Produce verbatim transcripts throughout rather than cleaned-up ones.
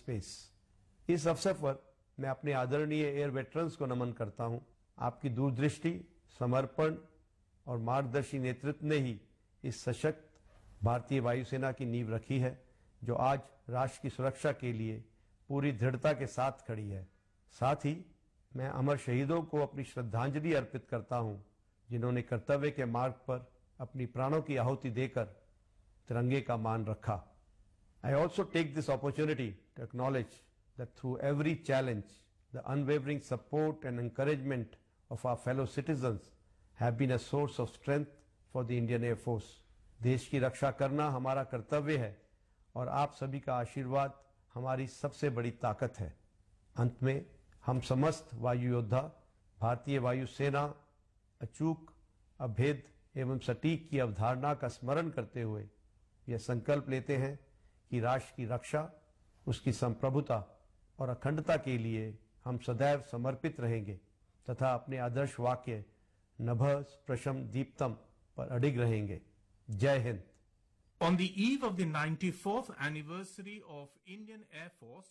Space. इस अवसर पर मैं अपने आदरणीय एयर वेटरन्स को नमन करता हूं। आपकी दूरदृष्टि, समर्पण और मार्गदर्शी नेतृत्व ने ही इस सशक्त भारतीय वायुसेना की नींव रखी है, जो आज राष्ट्र की सुरक्षा के लिए पूरी दृढ़ता के साथ खड़ी है। साथ ही मैं अमर शहीदों को अपनी श्रद्धांजलि अर्पित करता हूं, जिन्होंने कर्तव्य के मार्ग पर अपनी प्राणों की आहुति देकर तिरंगे का मान रखा। I also take this opportunity to acknowledge that through every challenge, the unwavering support and encouragement of our fellow citizens have been a source of strength for the Indian Air Force. देश की रक्षा करना हमारा कर्तव्य है और आप सभी का आशीर्वाद हमारी सबसे बड़ी ताकत है। अंत में हम समस्त वायु योद्धा भारतीय वायुसेना अचूक, अभेद एवं सटीक की अवधारणा का स्मरण करते हुए यह संकल्प लेते हैं कि राष्ट्र की रक्षा, उसकी संप्रभुता और अखंडता के लिए हम सदैव समर्पित रहेंगे तथा अपने आदर्श वाक्य नभः स्पृशं दीप्तम पर अडिग रहेंगे। जय Hind. On the eve of the ninety-fourth anniversary of Indian Air Force,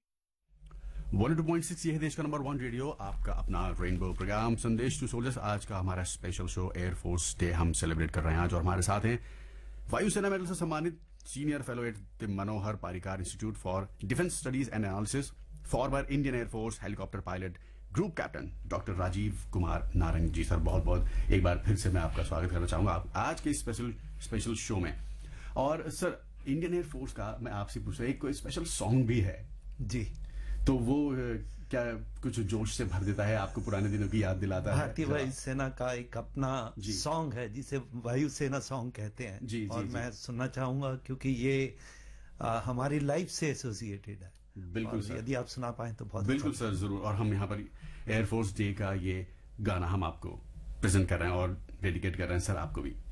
one O two point six, ये है देश का नंबर वन रेडियो, आपका अपना रेनबो प्रोग्राम संदेश टू सोल्जर्स। आज का हमारा स्पेशल शो एयरफोर्स डे हम सेलिब्रेट कर रहे हैं आज, और हमारे साथ हैं वायुसेना मेडल से सम्मानित senior fellow at the Manohar Parrikar institute for defence studies and analysis, former Indian air force helicopter pilot, group captain doctor Rajiv Kumar Narang ji. Sir बहुत बहुत एक बार फिर से मैं आपका स्वागत करना चाहूंगा आप आज के स्पेशल स्पेशल शो में। और सर, इंडियन एयरफोर्स का मैं आपसे पूछ रहा हूं, एक कोई स्पेशल सॉन्ग भी है जी, तो वो क्या कुछ जोश से भर देता है, आपको पुराने दिनों की याद दिलाता है? भारतीय वायुसेना का एक अपना सॉन्ग है जिसे वायुसेना सॉन्ग कहते हैं। जी, जी, और जी, मैं सुनना चाहूंगा क्योंकि ये आ, हमारी लाइफ से एसोसिएटेड है। बिल्कुल सर, यदि आप सुना पाए तो बहुत बिल्कुल सर, जरूर। और हम यहाँ पर एयरफोर्स डे का ये गाना हम आपको प्रेजेंट कर रहे हैं और डेडिकेट कर रहे हैं सर आपको भी।